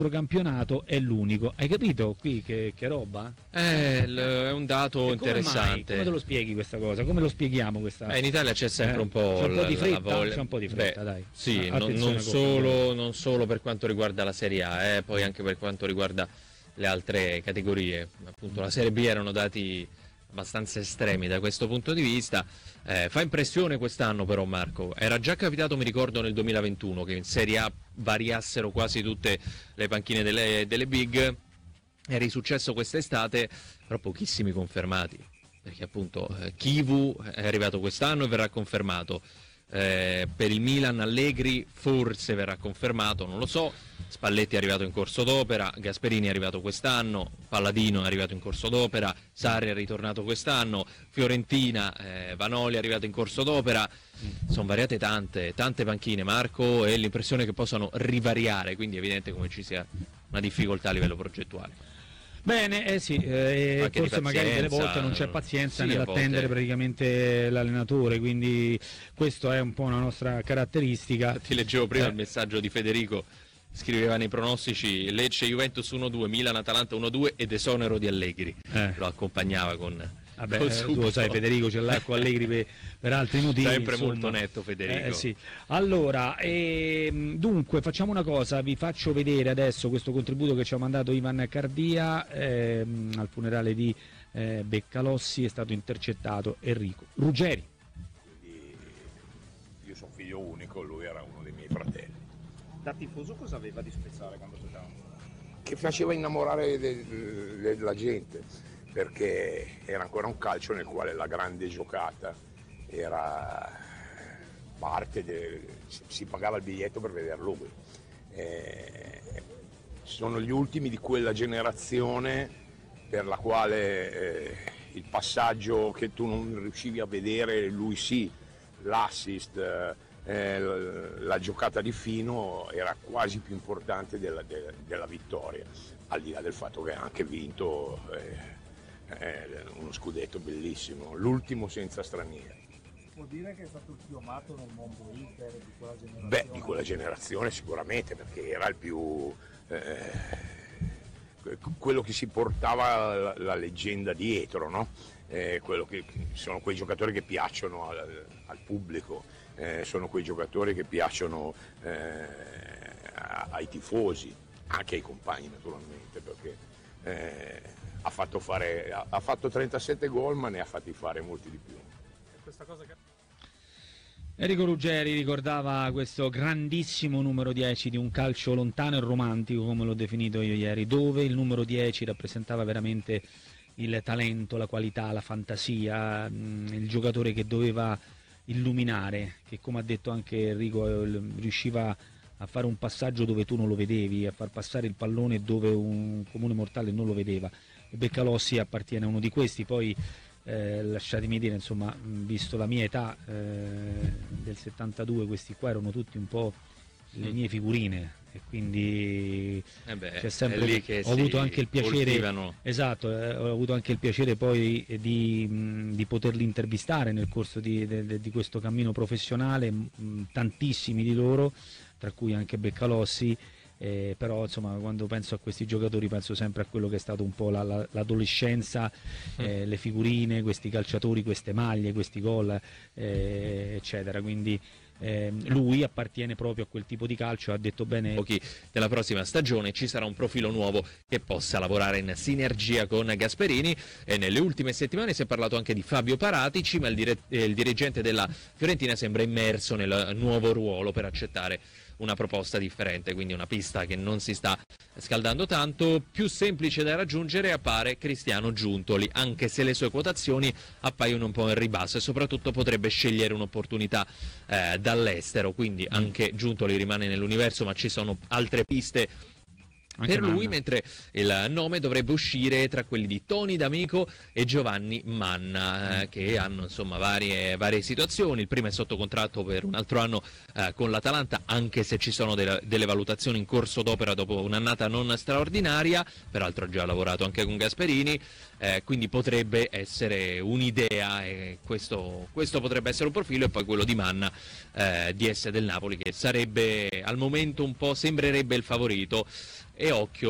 campionato è l'unico. Hai capito qui che roba? È un dato interessante. Come te lo spieghi questa cosa? Come lo spieghiamo questa? In Italia c'è sempre un po' c'è un po' di fretta, voglia. c'è un po' di fretta, dai. Sì, non solo per quanto riguarda la Serie A, poi anche per quanto riguarda le altre categorie. Appunto la Serie B erano dati abbastanza estremi da questo punto di vista. Fa impressione quest'anno però, Marco, era già capitato, mi ricordo, nel 2021 che in Serie A variassero quasi tutte le panchine delle big, è risuccesso quest'estate, però pochissimi confermati, perché appunto Chivu è arrivato quest'anno e verrà confermato. Per il Milan Allegri forse verrà confermato, non lo so. Spalletti è arrivato in corso d'opera, Gasperini è arrivato quest'anno, Palladino è arrivato in corso d'opera, Sarri è ritornato quest'anno, Fiorentina, Vanoli è arrivato in corso d'opera. Sono variate tante panchine, Marco, e l'impressione che possano rivariare, quindi è evidente come ci sia una difficoltà a livello progettuale. Bene, forse magari delle volte non c'è pazienza nell'attendere praticamente l'allenatore, quindi questo è un po' una nostra caratteristica. Ti leggevo prima il messaggio di Federico, scriveva nei pronostici Lecce Juventus 1-2, Milan Atalanta 1-2 ed esonero di Allegri, lo accompagnava con... tu lo sai, Federico ce l'ha con Allegri per altri motivi. Sempre molto netto, Federico. Sì. Allora, dunque facciamo una cosa, vi faccio vedere adesso questo contributo che ci ha mandato Ivan Cardia al funerale di Beccalossi. È stato intercettato Enrico Ruggeri. Quindi io sono figlio unico, lui era uno dei miei fratelli. Da tifoso cosa aveva di speciale quando giocava? Che faceva innamorare della gente, perché era ancora un calcio nel quale la grande giocata era parte, si pagava il biglietto per vedere lui. Sono gli ultimi di quella generazione per la quale il passaggio che tu non riuscivi a vedere, lui sì, l'assist, la giocata di Fino era quasi più importante della vittoria, al di là del fatto che ha anche vinto uno scudetto bellissimo, l'ultimo senza stranieri. Può dire che è stato il più amato nel mondo Inter di quella generazione? Beh, di quella generazione sicuramente, perché era il più quello che si portava la leggenda dietro, no? Quello che sono quei giocatori che piacciono al pubblico, sono quei giocatori che piacciono ai tifosi, anche ai compagni naturalmente, perché ha fatto 37 gol, ma ne ha fatti fare molti di più. Questa cosa che... Enrico Ruggeri ricordava questo grandissimo numero 10 di un calcio lontano e romantico, come l'ho definito io ieri, dove il numero 10 rappresentava veramente il talento, la qualità, la fantasia, il giocatore che doveva illuminare, che come ha detto anche Enrico riusciva a fare un passaggio dove tu non lo vedevi, a far passare il pallone dove un comune mortale non lo vedeva. Beccalossi appartiene a uno di questi. Poi lasciatemi dire, insomma, visto la mia età del 72, questi qua erano tutti un po' le mie figurine, e quindi c'è sempre lì che ho avuto anche il piacere, ho avuto anche il piacere poi di poterli intervistare nel corso di questo cammino professionale, tantissimi di loro, tra cui anche Beccalossi. Però insomma, quando penso a questi giocatori penso sempre a quello che è stato un po' l'adolescenza, le figurine, questi calciatori, queste maglie, questi gol, eccetera. Quindi lui appartiene proprio a quel tipo di calcio. Ha detto bene, della prossima stagione ci sarà un profilo nuovo che possa lavorare in sinergia con Gasperini, e nelle ultime settimane si è parlato anche di Fabio Paratici, ma il dirigente della Fiorentina sembra immerso nel nuovo ruolo per accettare una proposta differente, quindi una pista che non si sta scaldando tanto. Più semplice da raggiungere appare Cristiano Giuntoli, anche se le sue quotazioni appaiono un po' in ribasso, e soprattutto potrebbe scegliere un'opportunità dall'estero, quindi anche Giuntoli rimane nell'universo, ma ci sono altre piste anche per lui, mentre il nome dovrebbe uscire tra quelli di Tony D'Amico e Giovanni Manna, che hanno insomma varie situazioni. Il primo è sotto contratto per un altro anno con l'Atalanta, anche se ci sono delle valutazioni in corso d'opera dopo un'annata non straordinaria, peraltro ha già lavorato anche con Gasperini, quindi potrebbe essere un'idea, e questo potrebbe essere un profilo. E poi quello di Manna, DS del Napoli, che sarebbe al momento un po', sembrerebbe il favorito, e occhio